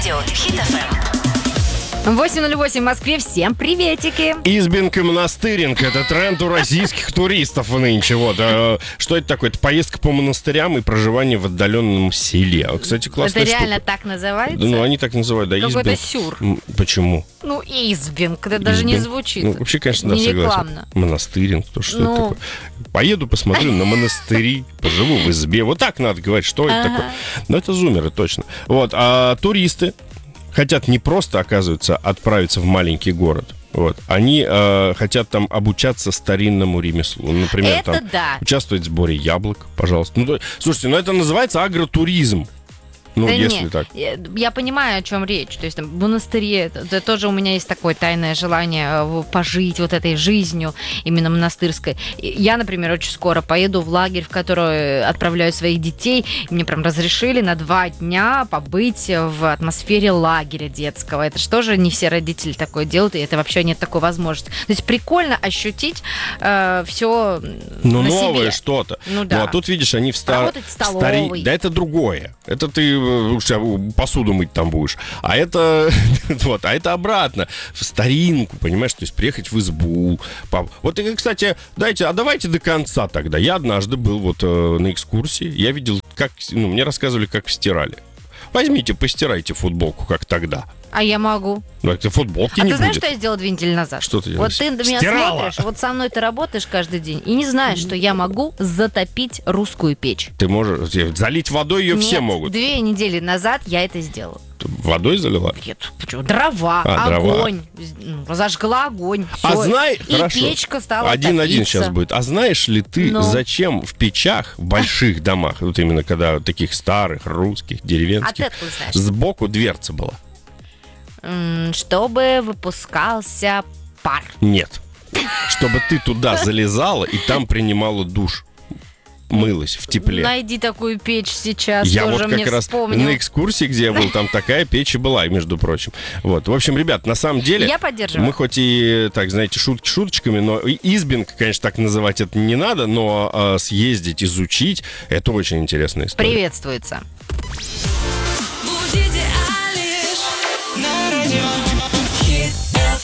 Хит FM. 8:08 в Москве. Всем приветики. Избинг и монастыринг – это тренд у российских туристов нынче. Вот. Что это такое? Это поездка по монастырям и проживание в отдаленном селе. Кстати, классная Это реально штука. так называется? Ну, они так называют, да, Какой-то избинг. сюр. Почему? Ну, избинг. Это даже не Избинг. звучит. Ну, вообще, конечно, да, не согласен. рекламно. Монастыринг, то что это Ну. такое? Поеду, посмотрю на монастыри, поживу в избе. Вот так надо говорить, что это такое. Ну, это зумеры, точно. Вот, а туристы хотят не просто, оказывается, отправиться в маленький город. Вот. Они хотят там обучаться старинному ремеслу. Например, Это там да. участвовать в сборе яблок, пожалуйста. Ну, слушайте, это называется агротуризм. Ну, Да если нет, так. я понимаю, о чем речь. То есть там, в монастыре это тоже у меня есть такое тайное желание пожить вот этой жизнью именно монастырской. Я, например, очень скоро поеду в лагерь, в который отправляю своих детей. Мне прям разрешили на 2 дня побыть в атмосфере лагеря детского. Это что же не все родители такое делают, и это вообще нет такой возможности. То есть прикольно ощутить все Ну, на новое себе. что-то. Ну да. Ну, а тут, видишь, они Работать в столовой. Да это другое. Это ты посуду мыть там будешь. А это вот, а это обратно. В старинку, понимаешь? То есть приехать в избу. Вот, и, кстати, давайте до конца тогда. Я однажды был вот на экскурсии. Я видел, как, мне рассказывали, как стирали. Возьмите, постирайте футболку, как тогда. А я могу. Ну, это футболки А не ты знаешь, будет. что я сделала 2 недели назад? Что ты Вот делаешь? ты на меня Стирала. смотришь, вот со мной ты работаешь каждый день, и не знаешь, что я могу затопить русскую печь. Ты можешь залить водой, ее все Нет, могут. 2 недели назад я это сделала. Ты водой залила? Нет, почему? Дрова, дрова. огонь. Разожгла огонь. А всё. знаешь, И хорошо. печка стала 1-1 топиться. сейчас будет. А знаешь ли ты, Ну. зачем в печах, в больших домах, вот именно когда таких старых, русских, А деревенских, ты откуда знаешь? сбоку дверца была? Чтобы выпускался пар. Нет. Чтобы ты туда залезала и там принимала душ. Мылась в тепле. Найди такую печь сейчас, Я тоже вот мне как раз вспомнил. на экскурсии, где я был, там такая печь и была, между прочим. Вот. В общем, ребят, на самом деле... Я поддерживаю. Мы хоть и, так, знаете, шутки шуточками, но избинг, конечно, так называть это не надо, но съездить, изучить, это очень интересная история. Приветствуется. Будете Алиш на радио Хит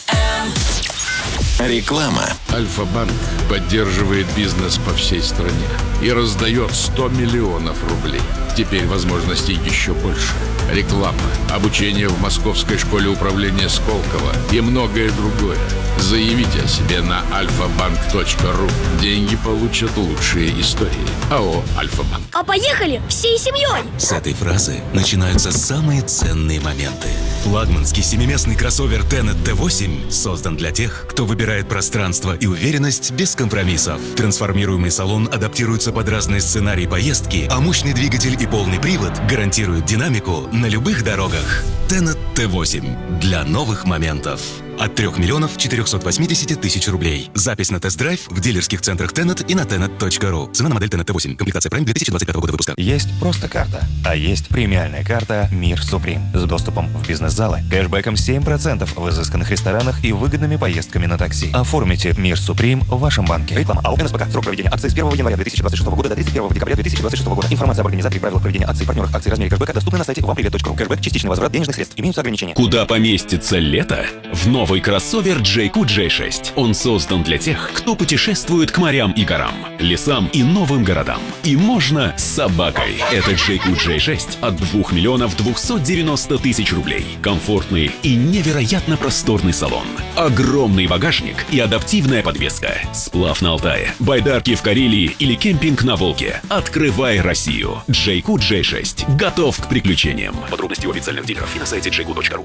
FM. Реклама. Альфа-банк поддерживает бизнес по всей стране и раздает 100 миллионов рублей. Теперь возможностей еще больше. Реклама, обучение в Московской школе управления Сколково и многое другое. Заявите о себе на alfabank.ru. Деньги получат лучшие истории. АО «Альфа-банк». А поехали всей семьей! С этой фразы начинаются самые ценные моменты. Флагманский семиместный кроссовер Tenet T8 создан для тех, кто выбирает пространство и уверенность без компромиссов. Трансформируемый салон адаптируется под разные сценарии поездки, а мощный двигатель и полный привод гарантируют динамику на любых дорогах. Tenet T8 для новых моментов. От 3 миллионов 480 тысяч рублей. Запись на тест-драйв в дилерских центрах Tenet и на tenet.ru. Цена на модель Tenet T8. Комплектация Prime 2025 года выпуска. Есть просто карта, а есть премиальная карта «Мир Суприм» с доступом в бизнес-залы, кэшбэком 7% в изысканных ресторанах и выгодными поездками на такси. Оформите «Мир Суприм» в вашем банке. Реклама АО «НСПК». Срок проведения акции с 1 января 2026 года до 31 декабря 2026 года. Информация об организаторе и правилах проведения акций, партнерах акций, размере кэшбэка доступны на сайте вампривет.ру. Кэшбэк, частичный возврат денежных средств. Имеются ограничения. Куда поместится лето? В новый кроссовер JQ J6. Он создан для тех, кто путешествует к морям и горам, лесам и новым городам. И можно с собакой. Это JQ J6 от 2 миллионов 290 тысяч рублей. Комфортный и невероятно просторный салон. Огромный багажник и адаптивная подвеска. Сплав на Алтае, байдарки в Карелии или кемпинг на Волге. Открывай Россию. JQ J6 готов к приключениям. Подробности у официальных дилеров и на сайте jq.ru.